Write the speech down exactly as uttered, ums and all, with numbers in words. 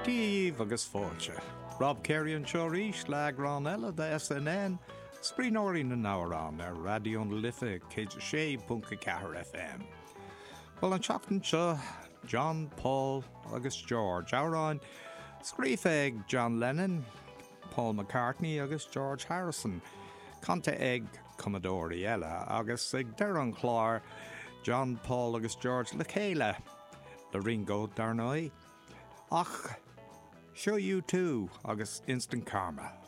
Díomh agus fáilte. Rob Carey an seoríis le agrán eile de S N N, scríbhneoirí na nárán ar radio'n Lithe cé sé punca ceathair F M. Well an seachtain seo, John, Paul agus George. Áráin scríof ag John Lennon, Paul McCartney agus George Harrison. Canta ag Commodore eile agus ag deir an chlár John, Paul agus George le chéile le Ringo Darnay. Ach, show you too agus Instant Karma.